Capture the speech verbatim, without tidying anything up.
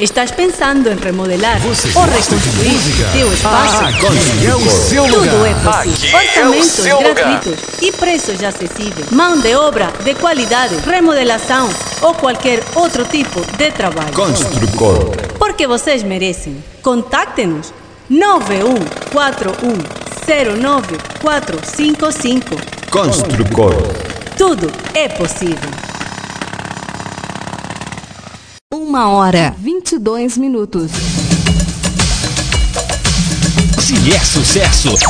Estás pensando em remodelar Você ou gosta de reconstruir música? teu espaço? Aqui é o seu Tudo lugar. é possível. Aqui é o Orçamentos seu lugar. gratuitos e preços acessíveis. Mão de obra de qualidade, remodelação ou qualquer outro tipo de trabalho. Construcor. Porque vocês merecem. Contacte-nos nove um quatro um zero nove quatro cinco cinco. Construcor. Tudo é possível. Uma hora, vinte e dois minutos. Se é sucesso,